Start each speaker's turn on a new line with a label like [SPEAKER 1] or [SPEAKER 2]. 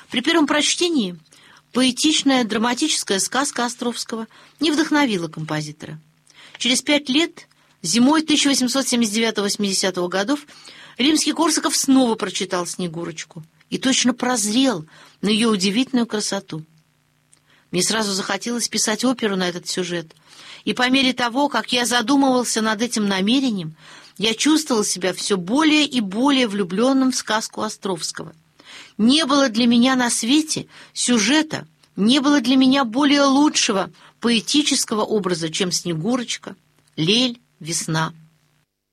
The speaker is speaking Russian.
[SPEAKER 1] При первом прочтении поэтичная драматическая сказка Островского не вдохновила композитора. Через 5 лет, зимой 1879-80 годов, Римский-Корсаков снова прочитал «Снегурочку» и точно прозрел на ее удивительную красоту. Мне сразу захотелось писать оперу на этот сюжет, и по мере того, как я задумывался над этим намерением, я чувствовал себя все более и более влюбленным в сказку Островского. Не было для меня на свете сюжета, не было для меня более лучшего поэтического образа, чем Снегурочка, Лель, Весна.